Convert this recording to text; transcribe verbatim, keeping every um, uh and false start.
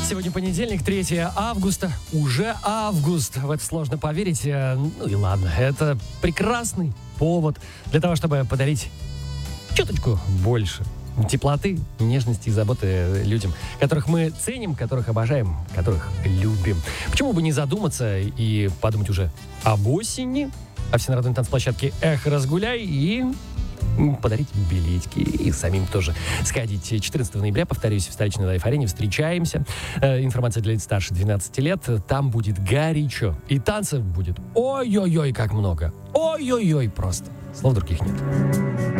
Сегодня понедельник, третьего августа. Уже август. В это сложно поверить. Ну и ладно. Это прекрасный повод для того, чтобы подарить чуточку больше теплоты, нежности и заботы людям, которых мы ценим, которых обожаем, которых любим. Почему бы не задуматься и подумать уже об осени, о всенародной танцплощадке «Эх, разгуляй» и подарить билетики и самим тоже сходить. четырнадцатого ноября, повторюсь, в столичной Лайф-арене встречаемся. Э, информация для лиц старше двенадцати лет. Там будет горячо. И танцев будет ой-ой-ой как много. Ой-ой-ой просто. Слов других нет.